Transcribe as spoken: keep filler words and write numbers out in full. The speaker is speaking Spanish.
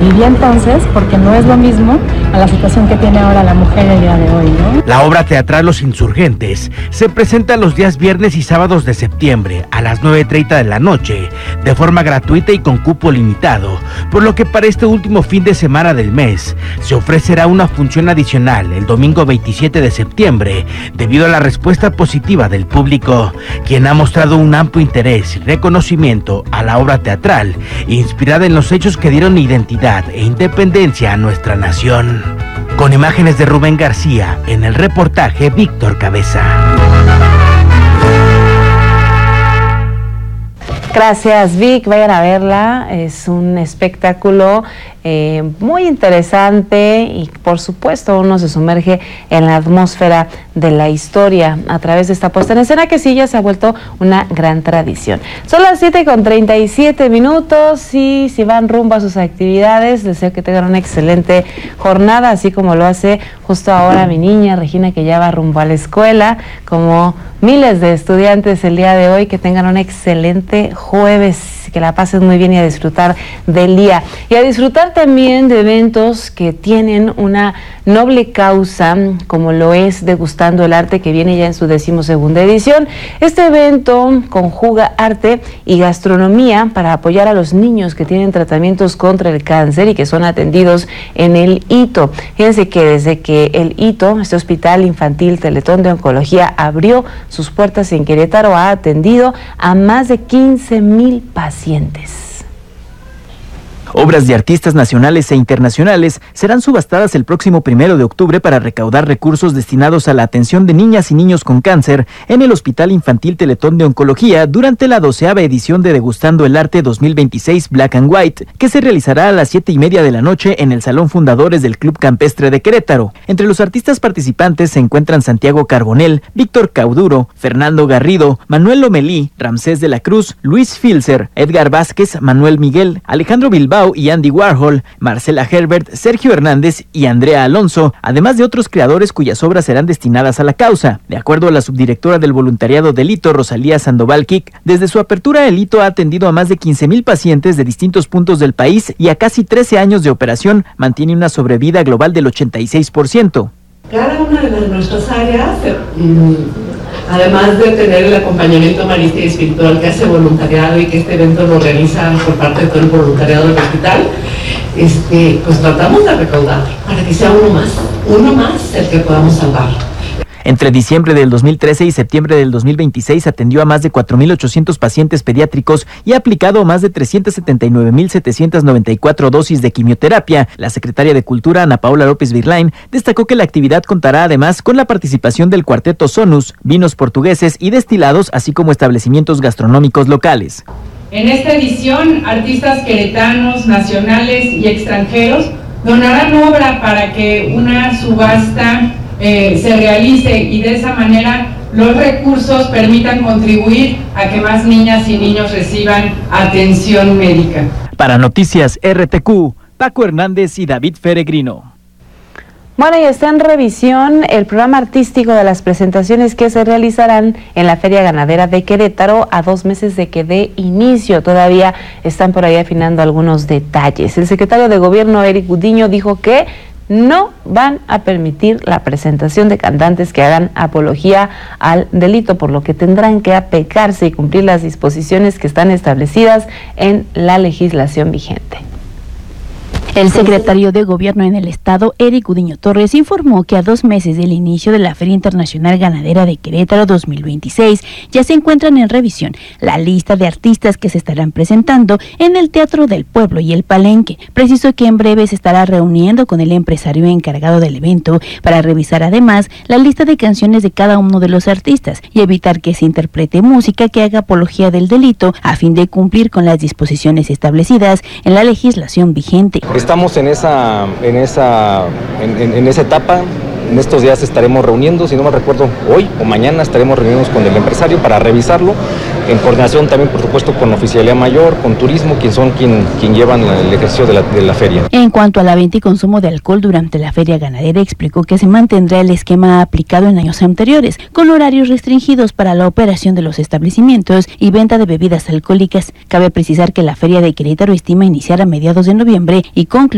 vivía entonces, porque no es lo mismo a la situación que tiene ahora la mujer el día de hoy, ¿no? La obra teatral Los Insurgentes se presenta los días viernes y sábados de septiembre a las nueve treinta de la noche, de forma gratuita y con cupo limitado, por lo que para este último fin de semana del mes se ofrecerá una función adicional el domingo veintisiete de septiembre, debido a la respuesta positiva del público, quien ha mostrado un amplio interés y reconocimiento a la obra teatral, inspirada en los hechos que dieron identidad e independencia a nuestra nación. Con imágenes de Rubén García, en el reportaje Víctor Cabeza. Gracias, Vic, vayan a verla, es un espectáculo eh, muy interesante y por supuesto uno se sumerge en la atmósfera de la historia a través de esta puesta en escena que sí ya se ha vuelto una gran tradición. Son las siete con treinta y siete minutos y si van rumbo a sus actividades, deseo que tengan una excelente jornada, así como lo hace justo ahora mi niña Regina, que ya va rumbo a la escuela, como miles de estudiantes el día de hoy. Que tengan un excelente jueves, que la pasen muy bien y a disfrutar del día. Y a disfrutar también de eventos que tienen una noble causa, como lo es Degustando el Arte, que viene ya en su decimosegunda edición. Este evento conjuga arte y gastronomía para apoyar a los niños que tienen tratamientos contra el cáncer y que son atendidos en el Hito. Fíjense que desde que el Hito, este Hospital Infantil Teletón de Oncología, abrió sus puertas en Querétaro, ha atendido a más de quince mil pacientes. Obras de artistas nacionales e internacionales serán subastadas el próximo primero de octubre para recaudar recursos destinados a la atención de niñas y niños con cáncer en el Hospital Infantil Teletón de Oncología durante la doceava edición de Degustando el Arte dos mil veintiséis Black and White, que se realizará a las siete y media de la noche en el Salón Fundadores del Club Campestre de Querétaro. Entre los artistas participantes se encuentran Santiago Carbonell, Víctor Cauduro, Fernando Garrido, Manuel Lomelí, Ramsés de la Cruz, Luis Filzer, Edgar Vázquez, Manuel Miguel, Alejandro Bilbao y Andy Warhol, Marcela Herbert, Sergio Hernández y Andrea Alonso, además de otros creadores cuyas obras serán destinadas a la causa. De acuerdo a la subdirectora del voluntariado del Hito, Rosalía Sandoval Kik, desde su apertura el Hito ha atendido a más de quince mil pacientes de distintos puntos del país y a casi trece años de operación mantiene una sobrevida global del ochenta y seis por ciento. Cada una de nuestras áreas, mmm, además de tener el acompañamiento marista y espiritual que hace voluntariado y que este evento lo realiza por parte de todo el voluntariado del hospital, este, pues tratamos de recaudar para que sea uno más, uno más el que podamos salvar. Entre diciembre del dos mil trece y septiembre del dos mil veintiséis atendió a más de cuatro mil ochocientos pacientes pediátricos y ha aplicado más de trescientas setenta y nueve mil setecientas noventa y cuatro dosis de quimioterapia. La secretaria de Cultura, Ana Paula López Virlain, destacó que la actividad contará además con la participación del Cuarteto Sonus, vinos portugueses y destilados, así como establecimientos gastronómicos locales. En esta edición, artistas queretanos, nacionales y extranjeros donarán obra para que una subasta Eh, se realice y de esa manera los recursos permitan contribuir a que más niñas y niños reciban atención médica. Para Noticias R T Q, Paco Hernández y David Feregrino. Bueno, y está en revisión el programa artístico de las presentaciones que se realizarán en la Feria Ganadera de Querétaro a dos meses de que dé inicio. Todavía están por ahí afinando algunos detalles. El secretario de Gobierno, Eric Gudiño, dijo que no van a permitir la presentación de cantantes que hagan apología al delito, por lo que tendrán que apegarse y cumplir las disposiciones que están establecidas en la legislación vigente. El secretario de Gobierno en el Estado, Eric Gudiño Torres, informó que a dos meses del inicio de la Feria Internacional Ganadera de Querétaro dos mil veintiséis ya se encuentran en revisión la lista de artistas que se estarán presentando en el Teatro del Pueblo y el Palenque. Precisó que en breve se estará reuniendo con el empresario encargado del evento para revisar además la lista de canciones de cada uno de los artistas y evitar que se interprete música que haga apología del delito a fin de cumplir con las disposiciones establecidas en la legislación vigente. Estamos en esa, en esa, en, en, en esa etapa. En estos días estaremos reuniendo, si no me recuerdo, hoy o mañana estaremos reunidos con el empresario para revisarlo, en coordinación también, por supuesto, con la Oficialía Mayor, con Turismo, quien son quien, quien llevan el ejercicio de la, de la feria. En cuanto a la venta y consumo de alcohol durante la feria ganadera, explicó que se mantendrá el esquema aplicado en años anteriores, con horarios restringidos para la operación de los establecimientos y venta de bebidas alcohólicas. Cabe precisar que la feria de Querétaro estima iniciar a mediados de noviembre y concluir